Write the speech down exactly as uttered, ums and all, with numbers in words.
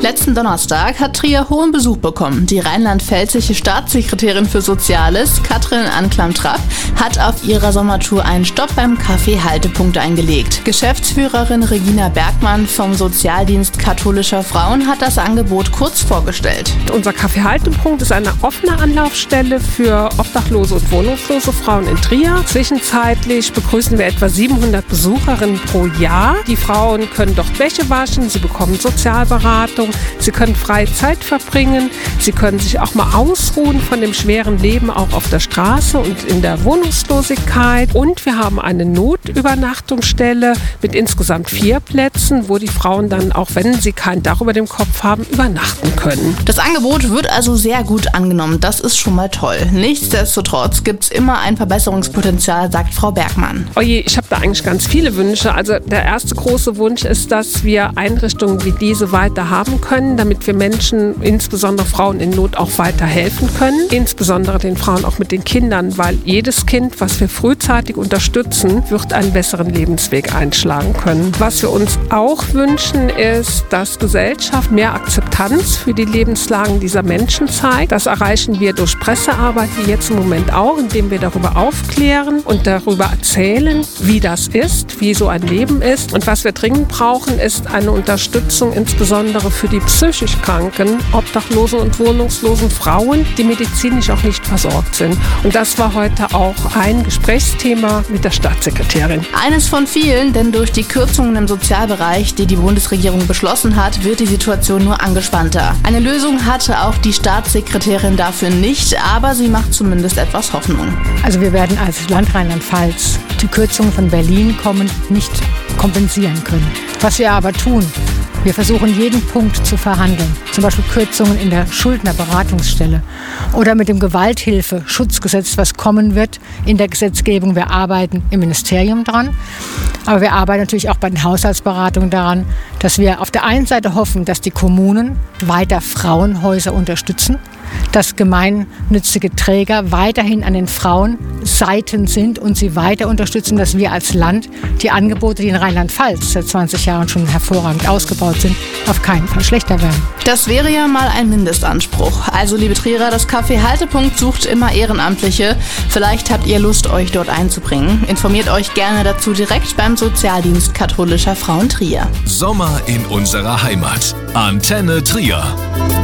Letzten Donnerstag hat Trier hohen Besuch bekommen. Die rheinland-pfälzische Staatssekretärin für Soziales, Katrin Anklam-Trapp, hat auf ihrer Sommertour einen Stopp beim Café Haltepunkt eingelegt. Geschäftsführerin Regina Bergmann vom Sozialdienst katholischer Frauen hat das Angebot kurz vorgestellt. Unser Café Haltepunkt ist eine offene Anlaufstelle für obdachlose und wohnungslose Frauen in Trier. Zwischenzeitlich begrüßen wir etwa siebenhundert Besucherinnen pro Jahr. Die Frauen können dort Wäsche waschen, sie bekommen Sozialberatung, sie können freie Zeit verbringen, sie können sich auch mal ausruhen von dem schweren Leben auch auf der Straße und in der Wohnungslosigkeit. Und wir haben eine Notübernachtungsstelle mit insgesamt vier Plätzen, wo die Frauen dann, auch wenn sie kein Dach über dem Kopf haben, übernachten können. Das Angebot wird also sehr gut angenommen. Das ist schon mal toll. Nichtsdestotrotz gibt es immer ein Verbesserungspotenzial, sagt Frau Bergmann. Oje, ich habe da eigentlich ganz viele Wünsche. Also der erste große Wunsch ist, dass wir Einrichtungen wie diese weiter haben können, damit wir Menschen, insbesondere Frauen in Not, auch weiter helfen können. Insbesondere den Frauen auch mit den Kindern, weil jedes Kind, was wir frühzeitig unterstützen, wird einen besseren Lebensweg einschlagen können. Was wir uns auch wünschen, ist, dass Gesellschaft mehr Akzeptanz für die Lebenslagen dieser Menschen zeigt. Das erreichen wir durch Pressearbeit, wie jetzt im Moment auch, indem wir darüber aufklären und darüber erzählen, wie das ist, wie so ein Leben ist. Und was wir dringend brauchen, ist eine Unterstützung, insbesondere für die psychisch kranken, obdachlosen und wohnungslosen Frauen, die medizinisch auch nicht versorgt sind. Und das war heute auch ein Gesprächsthema mit der Staatssekretärin. Eines von vielen, denn durch die Kürzungen im Sozialbereich, die die Bundesregierung beschlossen hat, wird die Situation nur angespannter. Eine Lösung hatte auch die Staatssekretärin dafür nicht, aber sie macht zumindest etwas Hoffnung. Also wir werden als Land Rheinland-Pfalz die Kürzungen von Berlin kommend nicht kompensieren können. Was wir aber tun, wir versuchen jeden Punkt zu verhandeln, zum Beispiel Kürzungen in der Schuldnerberatungsstelle oder mit dem Gewalthilfe-Schutzgesetz, was kommen wird in der Gesetzgebung. Wir arbeiten im Ministerium dran, aber wir arbeiten natürlich auch bei den Haushaltsberatungen daran, dass wir auf der einen Seite hoffen, dass die Kommunen weiter Frauenhäuser unterstützen, dass gemeinnützige Träger weiterhin an den Frauenseiten sind und sie weiter unterstützen, dass wir als Land die Angebote, die in Rheinland-Pfalz seit zwanzig Jahren schon hervorragend ausgebaut sind, auf keinen Fall schlechter werden. Das wäre ja mal ein Mindestanspruch. Also liebe Trierer, das Café Haltepunkt sucht immer Ehrenamtliche. Vielleicht habt ihr Lust, euch dort einzubringen. Informiert euch gerne dazu direkt beim Sozialdienst katholischer Frauen Trier. Sommer in unserer Heimat. Antenne Trier.